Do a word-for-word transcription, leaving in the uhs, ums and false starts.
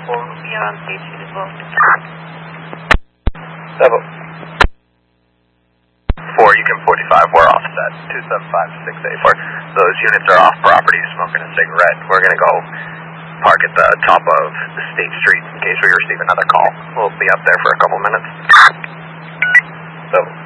four will be on station as well. Seven. Four, you can forty-five, we're offset. two seven five six eight four. Those units are off property, smoking a cigarette. We're going to go park at the top of the State Street in case we receive another call. We'll be up there for a couple minutes. So.